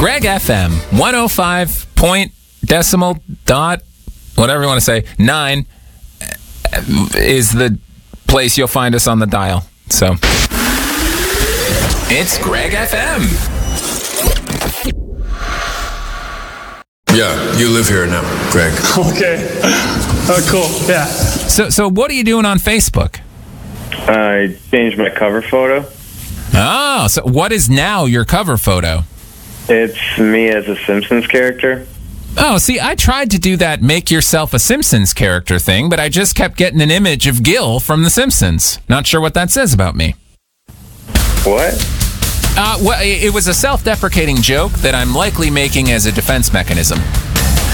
Greg FM 105 point decimal dot, whatever you want to say, 9 is the place you'll find us on the dial. So it's Greg FM. Yeah, you live here now, Greg. Okay. Oh, cool. Yeah. So what are you doing on Facebook? I changed my cover photo. Oh, so what is now your cover photo? It's me as a Simpsons character. Oh, see, I tried to do that make yourself a Simpsons character thing, but I just kept getting an image of Gil from The Simpsons. Not sure what that says about me. What? Well, it was a self-deprecating joke that I'm likely making as a defense mechanism.